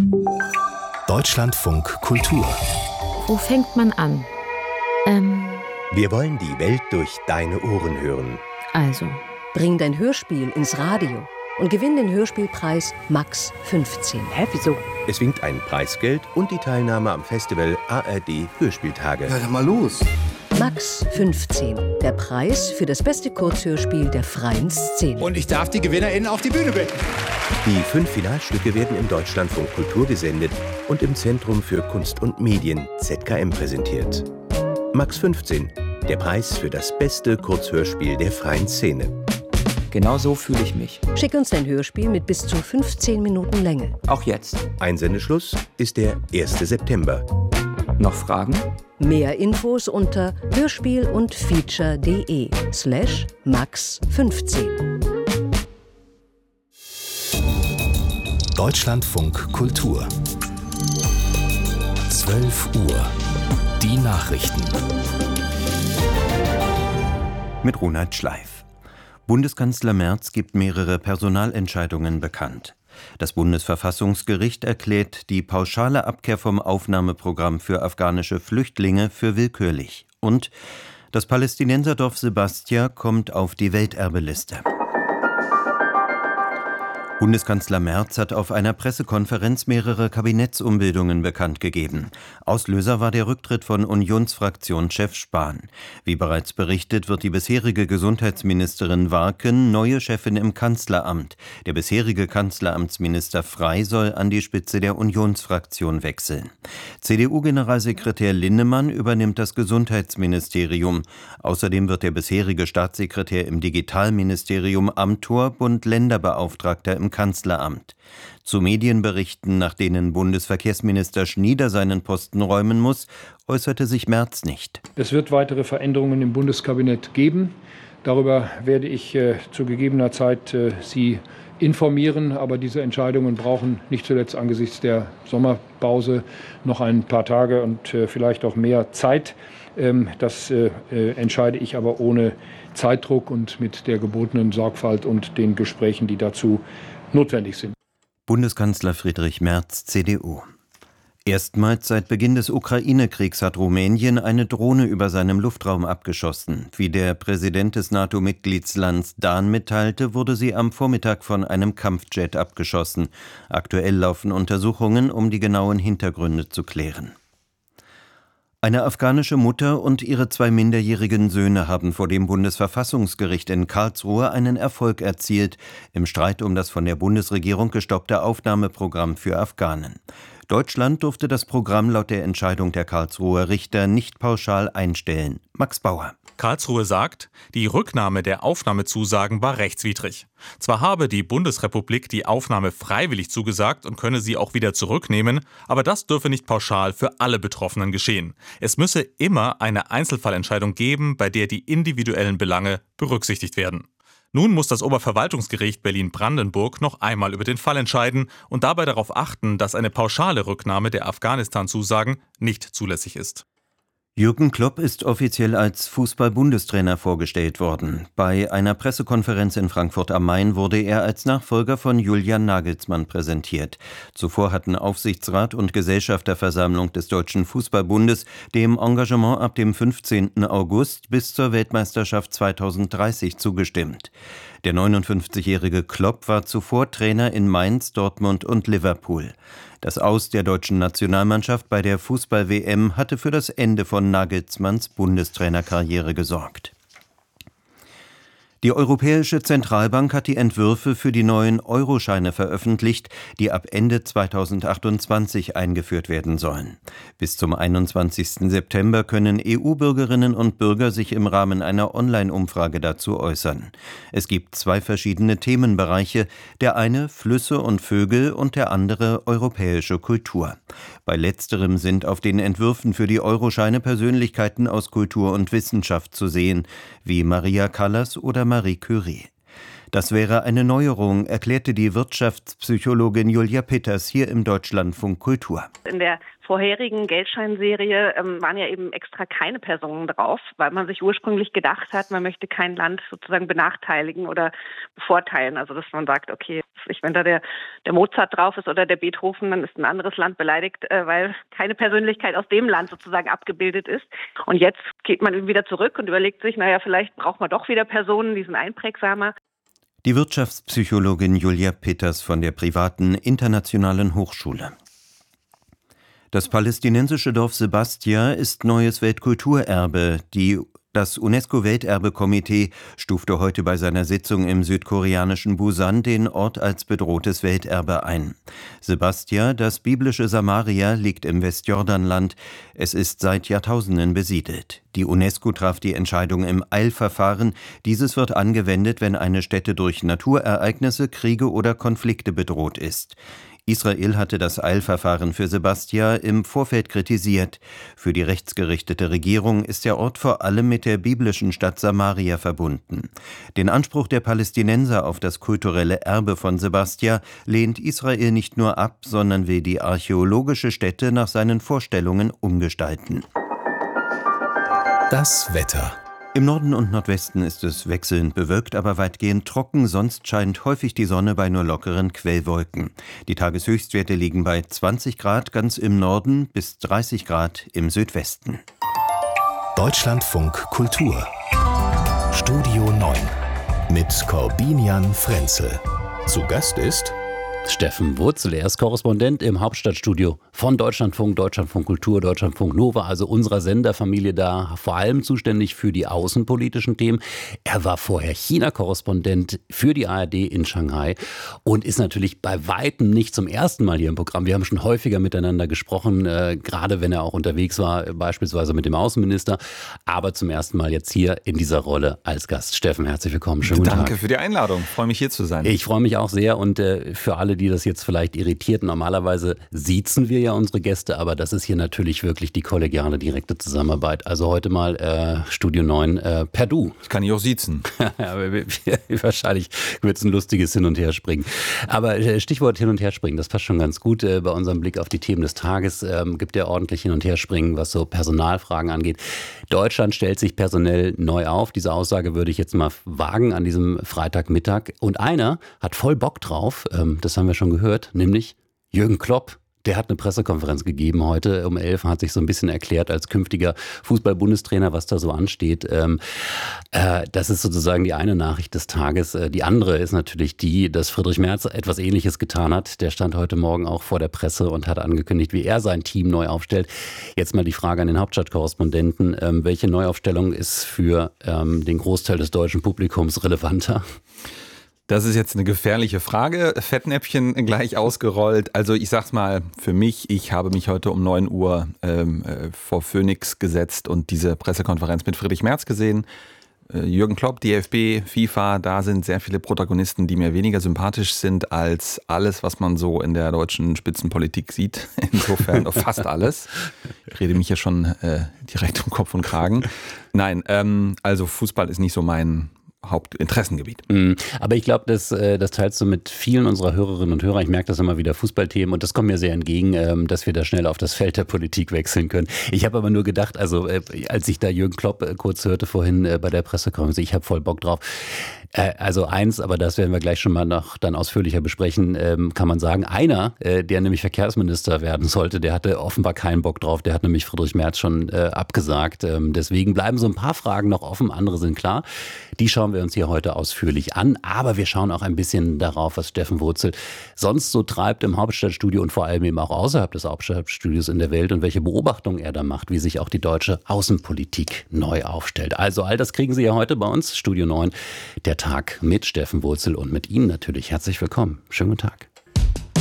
Deutschlandfunk Kultur. Wo fängt man an? Wir wollen die Welt durch deine Ohren hören. Also. Bring dein Hörspiel ins Radio und gewinn den Hörspielpreis Max 15. Hä, wieso? Es winkt ein Preisgeld und die Teilnahme am Festival ARD Hörspieltage. Ja, dann mal los. Max 15. Der Preis für das beste Kurzhörspiel der freien Szene. Und ich darf die GewinnerInnen auf die Bühne bitten. Die 5 Finalstücke werden im Deutschlandfunk Kultur gesendet und im Zentrum für Kunst und Medien ZKM präsentiert. Max 15. Der Preis für das beste Kurzhörspiel der freien Szene. Genau so fühle ich mich. Schick uns dein Hörspiel mit bis zu 15 Minuten Länge. Auch jetzt. Einsendeschluss ist der 1. September. Noch Fragen? Mehr Infos unter hörspielundfeature.de/max15. Deutschlandfunk Kultur. 12 Uhr. Die Nachrichten. Mit Ronald Schleif. Bundeskanzler Merz gibt mehrere Personalentscheidungen bekannt. Das Bundesverfassungsgericht erklärt die pauschale Abkehr vom Aufnahmeprogramm für afghanische Flüchtlinge für willkürlich. Und das Palästinenserdorf Sebastia kommt auf die Welterbeliste. Bundeskanzler Merz hat auf einer Pressekonferenz mehrere Kabinettsumbildungen bekannt gegeben. Auslöser war der Rücktritt von Unionsfraktionschef Spahn. Wie bereits berichtet, wird die bisherige Gesundheitsministerin Warken neue Chefin im Kanzleramt. Der bisherige Kanzleramtsminister Frey soll an die Spitze der Unionsfraktion wechseln. CDU-Generalsekretär Linnemann übernimmt das Gesundheitsministerium. Außerdem wird der bisherige Staatssekretär im Digitalministerium Amthor Bund-Länder-Beauftragter im Kanzleramt. Zu Medienberichten, nach denen Bundesverkehrsminister Schnieder seinen Posten räumen muss, äußerte sich Merz nicht. Es wird weitere Veränderungen im Bundeskabinett geben. Darüber werde ich zu gegebener Zeit Sie informieren. Aber diese Entscheidungen brauchen nicht zuletzt angesichts der Sommerpause noch ein paar Tage und vielleicht auch mehr Zeit. Das entscheide ich aber ohne Zeitdruck und mit der gebotenen Sorgfalt und den Gesprächen, die dazu notwendig sind. Bundeskanzler Friedrich Merz, CDU. Erstmals seit Beginn des Ukraine-Kriegs hat Rumänien eine Drohne über seinem Luftraum abgeschossen. Wie der Präsident des NATO-Mitgliedslands Dan mitteilte, wurde sie am Vormittag von einem Kampfjet abgeschossen. Aktuell laufen Untersuchungen, um die genauen Hintergründe zu klären. Eine afghanische Mutter und ihre 2 minderjährigen Söhne haben vor dem Bundesverfassungsgericht in Karlsruhe einen Erfolg erzielt im Streit um das von der Bundesregierung gestoppte Aufnahmeprogramm für Afghanen. Deutschland durfte das Programm laut der Entscheidung der Karlsruher Richter nicht pauschal einstellen. Max Bauer. Karlsruhe sagt, die Rücknahme der Aufnahmezusagen war rechtswidrig. Zwar habe die Bundesrepublik die Aufnahme freiwillig zugesagt und könne sie auch wieder zurücknehmen, aber das dürfe nicht pauschal für alle Betroffenen geschehen. Es müsse immer eine Einzelfallentscheidung geben, bei der die individuellen Belange berücksichtigt werden. Nun muss das Oberverwaltungsgericht Berlin-Brandenburg noch einmal über den Fall entscheiden und dabei darauf achten, dass eine pauschale Rücknahme der Afghanistan-Zusagen nicht zulässig ist. Jürgen Klopp ist offiziell als Fußball-Bundestrainer vorgestellt worden. Bei einer Pressekonferenz in Frankfurt am Main wurde er als Nachfolger von Julian Nagelsmann präsentiert. Zuvor hatten Aufsichtsrat und Gesellschafterversammlung des Deutschen Fußballbundes dem Engagement ab dem 15. August bis zur Weltmeisterschaft 2030 zugestimmt. Der 59-jährige Klopp war zuvor Trainer in Mainz, Dortmund und Liverpool. Das Aus der deutschen Nationalmannschaft bei der Fußball-WM hatte für das Ende von Nagelsmanns Bundestrainerkarriere gesorgt. Die Europäische Zentralbank hat die Entwürfe für die neuen Euroscheine veröffentlicht, die ab Ende 2028 eingeführt werden sollen. Bis zum 21. September können EU-Bürgerinnen und Bürger sich im Rahmen einer Online-Umfrage dazu äußern. Es gibt 2 verschiedene Themenbereiche, der eine Flüsse und Vögel und der andere europäische Kultur. Bei letzterem sind auf den Entwürfen für die Euroscheine Persönlichkeiten aus Kultur und Wissenschaft zu sehen, wie Maria Callas oder Marie Curie. Das wäre eine Neuerung, erklärte die Wirtschaftspsychologin Julia Pitters hier im Deutschlandfunk Kultur. In der vorherigen Geldscheinserie waren ja eben extra keine Personen drauf, weil man sich ursprünglich gedacht hat, man möchte kein Land sozusagen benachteiligen oder bevorteilen. Also dass man sagt, okay, Wenn da der Mozart drauf ist oder der Beethoven, dann ist ein anderes Land beleidigt, weil keine Persönlichkeit aus dem Land sozusagen abgebildet ist. Und jetzt geht man wieder zurück und überlegt sich, vielleicht braucht man doch wieder Personen, die sind einprägsamer. Die Wirtschaftspsychologin Julia Peters von der privaten Internationalen Hochschule. Das palästinensische Dorf Sebastia ist neues Weltkulturerbe. Das UNESCO-Welterbekomitee stufte heute bei seiner Sitzung im südkoreanischen Busan den Ort als bedrohtes Welterbe ein. Sebastia, das biblische Samaria, liegt im Westjordanland. Es ist seit Jahrtausenden besiedelt. Die UNESCO traf die Entscheidung im Eilverfahren. Dieses wird angewendet, wenn eine Stätte durch Naturereignisse, Kriege oder Konflikte bedroht ist. Israel hatte das Eilverfahren für Sebastia im Vorfeld kritisiert. Für die rechtsgerichtete Regierung ist der Ort vor allem mit der biblischen Stadt Samaria verbunden. Den Anspruch der Palästinenser auf das kulturelle Erbe von Sebastia lehnt Israel nicht nur ab, sondern will die archäologische Stätte nach seinen Vorstellungen umgestalten. Das Wetter. Im Norden und Nordwesten ist es wechselnd bewölkt, aber weitgehend trocken, sonst scheint häufig die Sonne bei nur lockeren Quellwolken. Die Tageshöchstwerte liegen bei 20 Grad ganz im Norden bis 30 Grad im Südwesten. Deutschlandfunk Kultur. Studio 9 mit Corbinian Frenzel. Zu Gast ist Steffen Wurzel, er ist Korrespondent im Hauptstadtstudio von Deutschlandfunk, Deutschlandfunk Kultur, Deutschlandfunk Nova, also unserer Senderfamilie, da vor allem zuständig für die außenpolitischen Themen. Er war vorher China-Korrespondent für die ARD in Shanghai und ist natürlich bei weitem nicht zum ersten Mal hier im Programm. Wir haben schon häufiger miteinander gesprochen, gerade wenn er auch unterwegs war, beispielsweise mit dem Außenminister, aber zum ersten Mal jetzt hier in dieser Rolle als Gast. Steffen, herzlich willkommen. Schönen guten Tag. Danke für die Einladung. Ich freue mich, hier zu sein. Ich freue mich auch sehr und für alle, die das jetzt vielleicht irritiert, normalerweise siezen wir ja unsere Gäste, aber das ist hier natürlich wirklich die kollegiale, direkte Zusammenarbeit. Also heute mal Studio 9 per Du. Ich kann dich auch siezen. Wahrscheinlich wird es ein lustiges Hin- und Herspringen. Aber Stichwort Hin- und Herspringen, das passt schon ganz gut bei unserem Blick auf die Themen des Tages. Gibt ja ordentlich Hin- und Herspringen, was so Personalfragen angeht. Deutschland stellt sich personell neu auf. Diese Aussage würde ich jetzt mal wagen an diesem Freitagmittag. Und einer hat voll Bock drauf, das haben wir schon gehört, nämlich Jürgen Klopp. Der hat eine Pressekonferenz gegeben heute um 11, hat sich so ein bisschen erklärt als künftiger Fußball-Bundestrainer, was da so ansteht. Das ist sozusagen die eine Nachricht des Tages. Die andere ist natürlich die, dass Friedrich Merz etwas Ähnliches getan hat. Der stand heute Morgen auch vor der Presse und hat angekündigt, wie er sein Team neu aufstellt. Jetzt mal die Frage an den Hauptstadtkorrespondenten. Welche Neuaufstellung ist für den Großteil des deutschen Publikums relevanter? Das ist jetzt eine gefährliche Frage. Fettnäpfchen gleich ausgerollt. Also ich sag's mal für mich, ich habe mich heute um 9 Uhr vor Phoenix gesetzt und diese Pressekonferenz mit Friedrich Merz gesehen. Jürgen Klopp, DFB, FIFA, da sind sehr viele Protagonisten, die mir weniger sympathisch sind als alles, was man so in der deutschen Spitzenpolitik sieht. Insofern fast alles. Ich rede mich hier schon direkt um Kopf und Kragen. Nein, also Fußball ist nicht so mein Hauptinteressengebiet. Aber ich glaube, das teilst du mit vielen unserer Hörerinnen und Hörer. Ich merke das immer wieder, Fußballthemen, und das kommt mir sehr entgegen, dass wir da schnell auf das Feld der Politik wechseln können. Ich habe aber nur gedacht, also als ich da Jürgen Klopp kurz hörte vorhin bei der Pressekonferenz, ich habe voll Bock drauf. Also eins, aber das werden wir gleich schon mal noch dann ausführlicher besprechen, kann man sagen. Einer, der nämlich Verkehrsminister werden sollte, der hatte offenbar keinen Bock drauf. Der hat nämlich Friedrich Merz schon abgesagt. Deswegen bleiben so ein paar Fragen noch offen, andere sind klar. Die schauen wir uns hier heute ausführlich an. Aber wir schauen auch ein bisschen darauf, was Steffen Wurzel sonst so treibt im Hauptstadtstudio und vor allem eben auch außerhalb des Hauptstadtstudios in der Welt und welche Beobachtungen er da macht, wie sich auch die deutsche Außenpolitik neu aufstellt. Also all das kriegen Sie ja heute bei uns, Studio 9, der Tag mit Steffen Wurzel und mit Ihnen natürlich. Herzlich willkommen. Schönen guten Tag.